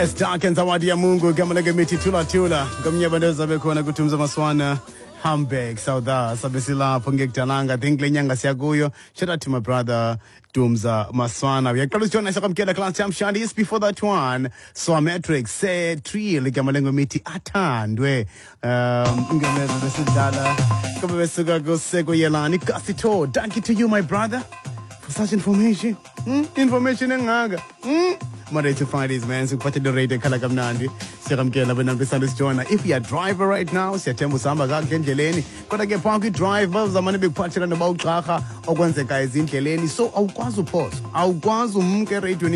Estarken zawadi ya Mungu kama lege miti tula tula ngamnyabandeza bekhona kuthumza maswana Hamburg Sauda sabesila pongektananga thinkle nyanga siyakuyo. Shout out to my brother Tumza Maswana. We are close to join us kamkela class champ Shadis before that one. So Matrix said tree kama lengo miti atandwe ngameza besidala kama besuka goseko yelani kasito. Thank you to you my brother for such information. Information enganga. Monday to Fridays, man. So, put the radio kala kamnandi. Siramkela benambe Sundays joiner. If you're a driver right now, siyathemba usamba kagendleleni. Kodwa ke phakathi driver zamane bekuphathela noba uxhaga okwenzeka ezindleleni. So awukwazi upause. Awukwazi umke radio